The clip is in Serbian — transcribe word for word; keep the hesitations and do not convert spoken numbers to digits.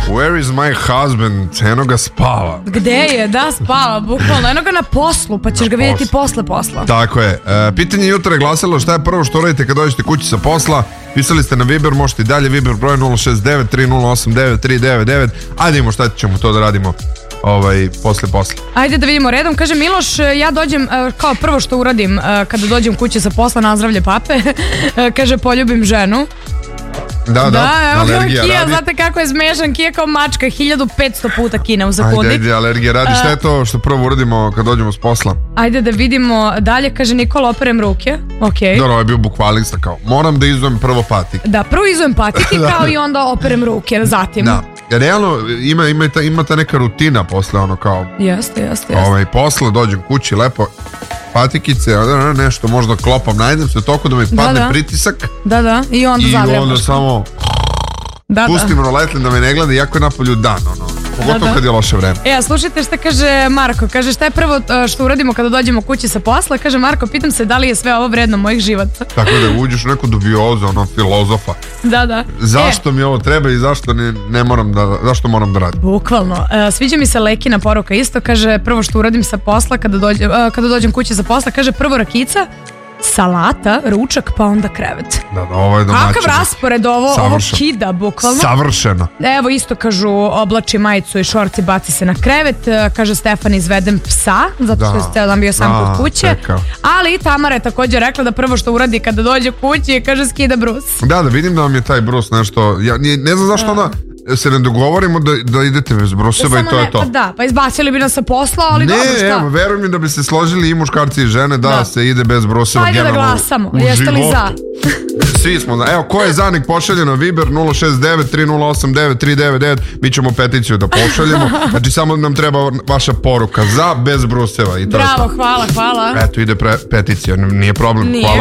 Where is my husband? Eno ga spava. Gde je? Da, spava, bukvalno. Eno ga na poslu, pa ćeš na ga vidjeti posle posla. Tako je. E, pitanje jutra je glasilo šta je prvo što uradite kad dođete kući sa posla. Pisali ste na Viber, možete i dalje. Viber broj nula šest devet tri nula osam devet tri devet devet. Ajde imamo šta ćemo to da radimo ovaj, posle posle. Ajde da vidimo redom. Kaže Miloš, ja dođem, kao prvo što uradim kada dođem kući sa posla, nazdravlje pape. Kaže, poljubim ženu. Da, da, da alergija Kija, radi. znate kako je smešan, Kija kao mačka, hiljadu petsto puta kine u sekundi. Ajde, ajde, alergija radi, šta je to što prvo uradimo kad dođemo s posla? Ajde da vidimo dalje, kaže Nikola, operem ruke, okej. Dobro, ovo je bio bukvalista, kao, moram da izujem prvo patike. Da, prvo izujem patike kao i onda operem ruke, zatim. Da, realno ima, ima, ta, ima ta neka rutina posle, ono kao... Jeste, jeste, jeste. Ovaj, posle dođem kući, lepo... patikice, nešto možda klopam, najdem se toliko da mi padne da, da. pritisak. Da, da, i onda I onda samo da, pustim da. roletlin da me ne gleda, iako je napolju dan, ono, pogotovo da, da. kad je loše vreme. E, a slušajte šta kaže Marko, kaže šta je prvo što uradimo kada dođemo kući sa posla, kaže Marko, pitam se da li je sve ovo vredno mojih života. Tako da uđeš u neku dubiozu, ono, filozofa. Da, da. Zašto e. mi ovo treba i zašto ne, ne moram da, zašto moram da radim? Bukvalno. E, sviđa mi se Lekina poruka isto, kaže prvo što uradim sa posla, kada dođem, e, kada dođem kući sa posla, kaže prvo rakica, salata, ručak, pa onda krevet. Da, da, ovo je domaćino. Kakav raspored, ovo, ovo kida, bukvalno. Savršeno. Evo isto kažu, oblači majicu i šorci, baci se na krevet. Kaže Stefan, izvedem psa, zato što je cijel dan bio sam da, kod kuće. čekao. Ali Tamara je također rekla da prvo što uradi kada dođe kući, kaže skida brus. Da, da vidim da vam je taj brus nešto, ja ne znam zašto ona se ne dogovorimo da, da idete bez bruseva i to ne, je to. Pa da, pa izbacili bi nas sa posla, ali ne, dobro, šta? Ne, evo, veruj mi da bi se složili i muškarci i žene da, da. se ide bez bruseva. Pa ajde da glasamo, jeste li za? Svi smo za. Evo, ko je za, nek pošalje na Viber nula šest devet tri nula osam devet tri devet devet. Mi ćemo peticiju da pošaljemo. Znači samo nam treba vaša poruka za, bez bruseva. I to bravo, hvala, hvala. Eto, ide pre, peticija, nije problem. Nije, hvala